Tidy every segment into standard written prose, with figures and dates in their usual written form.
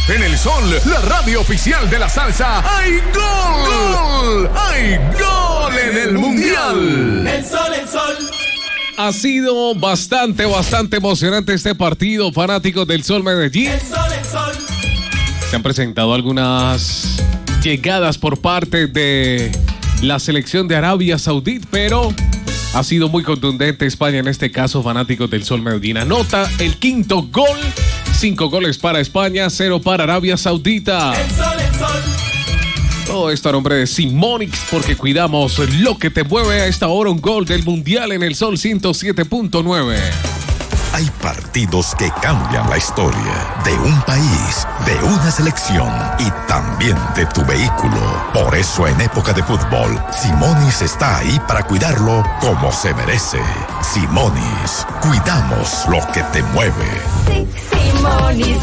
En El Sol, la radio oficial de la salsa, ¡hay gol! ¡Hay gol en el Mundial! El Sol. Ha sido bastante emocionante este partido, fanáticos del Sol Medellín. El Sol. Se han presentado algunas llegadas por parte de la selección de Arabia Saudita, pero ha sido muy contundente España en este caso, fanáticos del Sol Medellín. Anota el quinto gol. 5 goles para España, 0 para Arabia Saudita. El Sol. Todo esto a nombre de Simonix, porque cuidamos lo que te mueve. A esta hora un gol del Mundial en el Sol 107.9. Hay partidos que cambian la historia de un país, de una selección y también de tu vehículo. Por eso en época de fútbol, Simonix está ahí para cuidarlo como se merece. Simonix, cuidamos lo que te mueve. Simonix.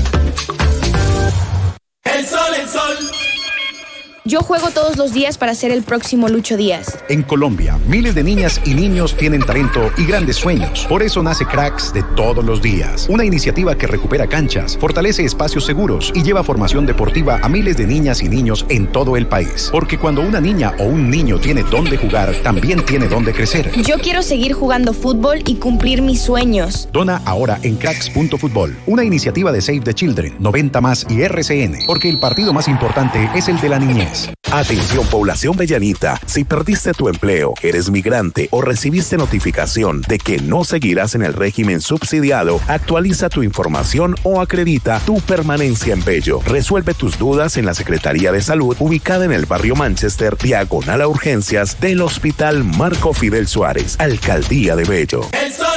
El Sol. Yo juego todos los días para ser el próximo Lucho Díaz. En Colombia, miles de niñas y niños tienen talento y grandes sueños. Por eso nace Cracks de todos los días. Una iniciativa que recupera canchas, fortalece espacios seguros y lleva formación deportiva a miles de niñas y niños en todo el país. Porque cuando una niña o un niño tiene dónde jugar, también tiene dónde crecer. Yo quiero seguir jugando fútbol y cumplir mis sueños. Dona ahora en cracks.futbol. Una iniciativa de Save the Children, 90 Más y RCN. Porque el partido más importante es el de la niñez. Atención, población bellanita, si perdiste tu empleo, eres migrante o recibiste notificación de que no seguirás en el régimen subsidiado, actualiza tu información o acredita tu permanencia en Bello. Resuelve tus dudas en la Secretaría de Salud, ubicada en el barrio Manchester, diagonal a urgencias del Hospital Marco Fidel Suárez, Alcaldía de Bello. El Sol.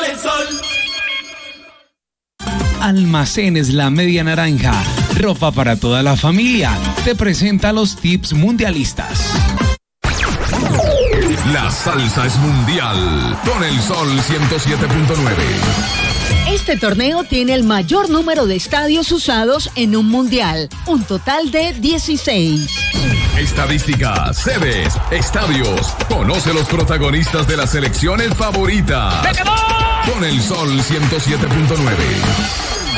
Almacenes La Media Naranja, ropa para toda la familia, te presenta los tips mundialistas. La salsa es mundial con El Sol 107.9. Este torneo tiene el mayor número de estadios usados en un mundial, un total de 16. Estadísticas, sedes, estadios. Conoce los protagonistas de las selecciones favoritas. Con El Sol 107.9.